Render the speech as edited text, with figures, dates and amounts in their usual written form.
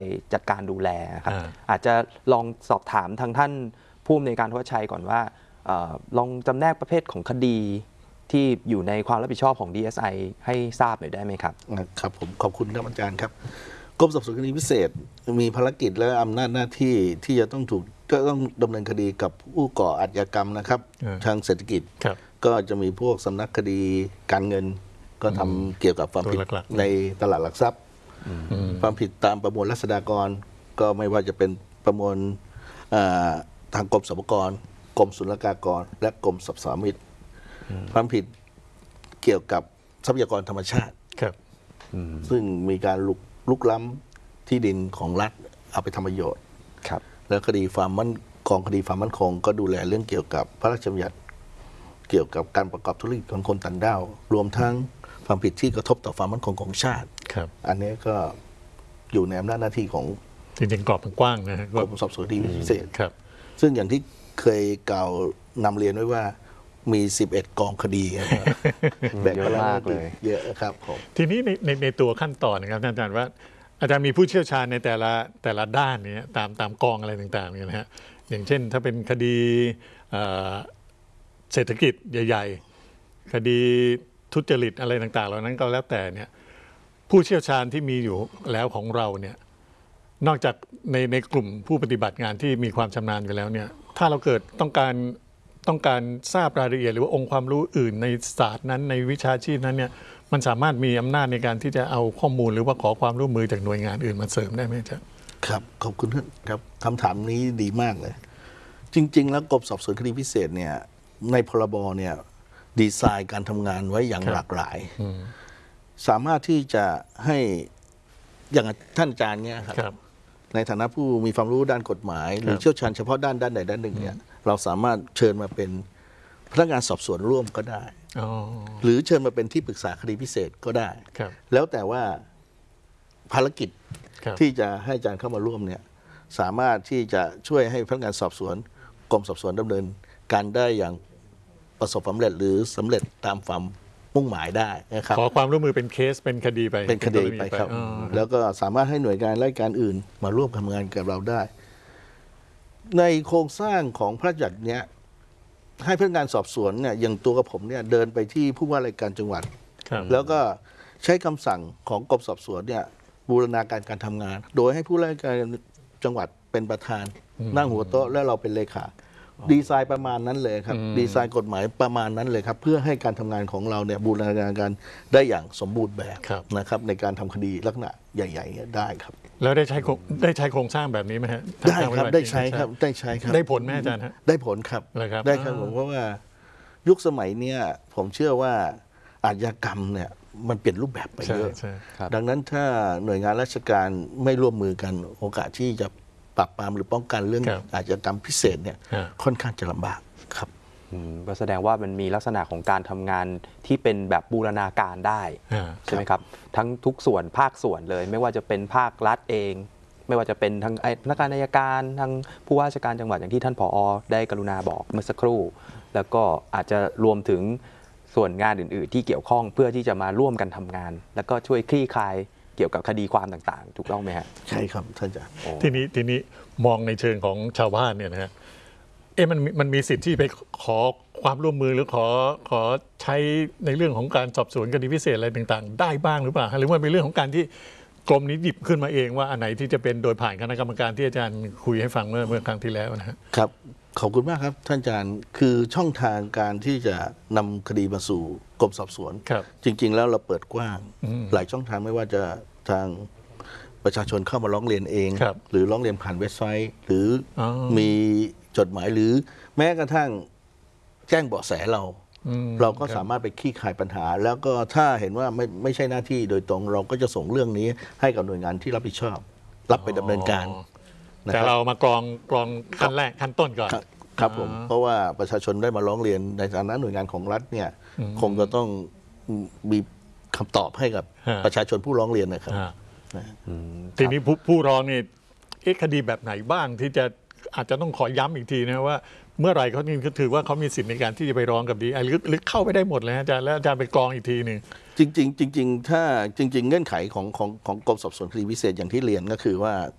จัดการดูแลครับอาจจะลองสอบถามทางท่านผู้อำนวยการธวัชชัยก่อนว่าลองจำแนกประเภทของคดีที่อยู่ในความรับผิดชอบของ DSI ให้ทราบหน่อยได้ไหมครับครับผมขอบคุณครับอาจารย์ครับกรมสอบสวนคดีพิเศษมีภารกิจและอำนาจหน้าที่ที่จะต้องดำเนินคดีกับผู้ก่ออาชญากรรมนะครับทางเศรษฐกิจก็จะมีพวกสำนักคดีการเงินก็ทำเกี่ยวกับความผิดในตลาดหลักทรัพย์ความผิดตามประมวลรัษฎากรก็ไม่ว่าจะเป็นประมวลทางกรมสรรพากรกรมศุลกากรและกรมสรรพสามิตความผิดเกี่ยวกับทรัพยากรธรรมชาติซึ่งมีการลุกล้ำที่ดินของรัฐเอาไปทำประโยชน์แล้วคดีความมั่นคงก็ดูแลเรื่องเกี่ยวกับพระราชบัญญัติเกี่ยวกับการประกอบธุรกิจของคนต่างด้าวรวมทั้งความผิดที่กระทบต่อความมั่นคงของชาติอันนี้ก็อยู่ในอำนาจหน้าที่ของจริงๆกรอบมันกว้างนะกรมสอบสวนคดีพิเศษซึ่งอย่างที่เคยกล่าวนำเรียนไว้ว่ามี11กองคดีแบ่งกันมากเลยเยอะครับผมทีนี้ในตัวขั้นตอนนะครับอาจารย์ว่าอาจารย์มีผู้เชี่ยวชาญในแต่ละด้านนี้ตามกองอะไรต่างๆเนี่ยนะฮะอย่างเช่นถ้าเป็นคดีเศรษฐกิจใหญ่ๆคดีทุจริตอะไรต่างๆเหล่านั้นก็แล้วแต่เนี่ยผู้เชี่ยวชาญที่มีอยู่แล้วของเราเนี่ยนอกจากในกลุ่มผู้ปฏิบัติงานที่มีความชำนาญอยู่แล้วเนี่ยถ้าเราเกิดต้องการทราบรายละเอียดหรือว่าองค์ความรู้อื่นในศาสตร์นั้นในวิชาชีพนั้นเนี่ยมันสามารถมีอำนาจในการที่จะเอาข้อมูลหรือว่าขอความร่วมมือจากหน่วยงานอื่นมาเสริมได้ไหมจ๊ะครับขอบคุณครับคำถามนี้ดีมากเลยจริงๆแล้วกรมสอบสวนคดีพิเศษเนี่ยในพรบเนี่ยดีไซน์การทำงานไว้อย่างหลากหลายสามารถที่จะให้อย่างท่านอาจารย์เนี่ยครับในฐานะผู้มีความรู้ด้านกฎหมายหรือเชี่ยวชาญเฉพาะด้านใดด้านหนึ่งเนี่ยเราสามารถเชิญมาเป็นพนักงานสอบสวนร่วมก็ได้หรือเชิญมาเป็นที่ปรึกษาคดีพิเศษก็ได้แล้วแต่ว่าภารกิจที่จะให้อาจารย์เข้ามาร่วมเนี่ยสามารถที่จะช่วยให้พนักงานสอบสวนกรมสอบสวนดำเนินการได้อย่างประสบความสำเร็จหรือสำเร็จตามความมุ่งหมายได้นะครับขอความร่วมมือเป็นเคสเป็นคดีไปครับแล้วก็สามารถให้หน่วยงานราชการอื่นมาร่วมทำงานกับเราได้ในโครงสร้างของพระราชบัญญัติเนี้ยให้พนักงานสอบสวนเนี่ยอย่างตัวกับผมเนี่ยเดินไปที่ผู้ว่าราชการจังหวัดแล้วก็ใช้คำสั่งของกรมสอบสวนเนี่ยบูรณาการการทำงานโดยให้ผู้ว่าราชการจังหวัดเป็นประธานนั่งหัวโต๊ะและเราเป็นเลขาดีไซน์ประมาณนั้นเลยครับดีไซน์กฎหมายประมาณนั้นเลยครับเพื่อให้การทำงานของเราเนี่ยบูรณาการกันได้อย่างสมบูรณ์แบบนะครับในการทำคดีลักษณะใหญ่ๆได้ครับแล้วได้ใช้โครงสร้างแบบนี้ไหมฮะได้ครับได้ใช้ครับได้ผลไหมอาจารย์ฮะได้ผลครับได้ครับผมเพราะว่ายุคสมัยเนี้ยผมเชื่อว่าอาชญากรรมเนี่ยมันเปลี่ยนรูปแบบไปเยอะดังนั้นถ้าหน่วยงานราชการไม่ร่วมมือกันโอกาสที่จะปราบปรามหรือป้องกันเรื่องอาชญากรรมพิเศษเนี่ยค่อนข้างจะลำบากครับก็แสดงว่ามันมีลักษณะของการทำงานที่เป็นแบบบูรณาการได้ใช่ไหมครับทั้งทุกส่วนภาคส่วนเลยไม่ว่าจะเป็นภาครัฐเองไม่ว่าจะเป็นทางพนักงานอัยการทางผู้ว่าราชการจังหวัดอย่างที่ท่านผอ.ได้กรุณาบอกเมื่อสักครู่แล้วก็อาจจะรวมถึงส่วนงานอื่นๆที่เกี่ยวข้องเพื่อที่จะมาร่วมกันทำงานแล้วก็ช่วยคลี่คลายเกี่ยวกับคดีความต่างๆถูกต้องไหมฮะใช่ครับท่านอาจารย์ทีนี้มองในเชิงของชาวบ้านเนี่ยนะฮะมันมีสิทธิ์ที่ไปขอความร่วมมือหรือขอใช้ในเรื่องของการสอบสวนคดีพิเศษอะไรต่างๆได้บ้างหรือเปล่าหรือว่าเป็นเรื่องของการที่กรมนี้หยิบขึ้นมาเองว่าอันไหนที่จะเป็นโดยผ่านคณะกรรมการที่อาจารย์คุยให้ฟังเมื่อครั้งที่แล้วนะครับขอบคุณมากครับท่านอาจารย์คือช่องทางการที่จะนำคดีมาสู่กรมสอบสวนจริงๆแล้วเราเปิดกว้างหลายช่องทางไม่ว่าจะทางประชาชนเข้ามาร้องเรียนเองหรือร้องเรียนผ่านเว็บไซต์หรือมีจดหมายหรือแม้กระทั่งแจ้งเบาะแสเราก็สามารถไปคลี่คลายปัญหาแล้วก็ถ้าเห็นว่าไม่ใช่หน้าที่โดยตรงเราก็จะส่งเรื่องนี้ให้กับหน่วยงานที่รับผิดชอบรับไปดำเนินการแต่เรามากรองขั้นแรกขั้นต้นก่อนครับผมเพราะว่าประชาชนได้มาร้องเรียนในฐานะหน่วยงานของรัฐเนี่ยคงจะต้องมีคำตอบให้กับประชาชนผู้ร้องเรียนนะครับทีนี้ผู้ร้องนี่คดีแบบไหนบ้างที่จะอาจจะต้องขอย้ำอีกทีนะว่าเมื่อไหร่เขาถือว่าเขามีสิทธิในการที่จะไปร้องกับDSIหรือเข้าไปได้หมดเลยอาจารย์แล้วอาจารย์ไปกรองอีกทีหนึ่งจริงถ้าจริงเงื่อนไขของกรมสอบสวนคดีพิเศษอย่างที่เรียนก็คือว่า